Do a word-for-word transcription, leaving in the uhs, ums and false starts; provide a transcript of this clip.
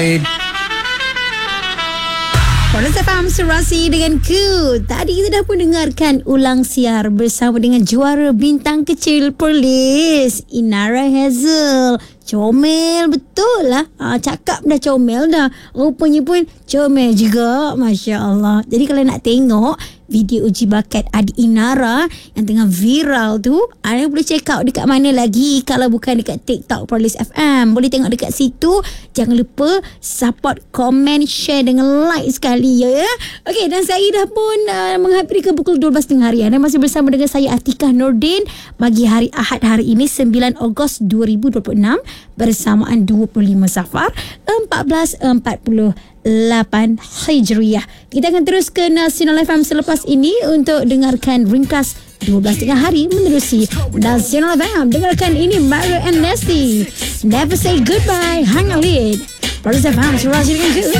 Polis F M Serasi dengan Ku. Tadi kita dah pun dengarkan ulang siar bersama dengan juara bintang kecil Perlis, Inara Hazel. Comel betul lah. Ha, cakap dah comel dah. Rupanya pun comel juga. Masya Allah. Jadi kalau nak tengok video uji bakat adik Inara yang tengah viral tu, anda boleh check out dekat mana lagi kalau bukan dekat TikTok Perlis F M. Boleh tengok dekat situ. Jangan lupa support, komen, share dengan like sekali ya. Okey, dan saya dah pun uh, menghampiri ke pukul dua belas tengah hari. Anda masih bersama dengan saya Atikah Nordin bagi hari Ahad hari ini sembilan Ogos dua ribu dua puluh enam bersamaan dua puluh lima Safar empat belas empat puluh lapan Hijriah. Kita akan terus ke Nasional F M selepas ini untuk dengarkan ringkas dua belas tengah hari menerusi Nasional F M. Dengarkan ini Mario and Nasty, Never Say Goodbye, hang on it. Perlis F M Serasi dengan Ku.